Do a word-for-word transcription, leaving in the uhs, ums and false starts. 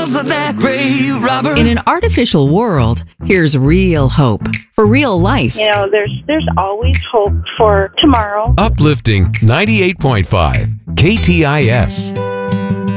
of that grave robber. In an artificial world, here's real hope for real life. You know, there's there's always hope for tomorrow. Uplifting ninety-eight point five K T I S.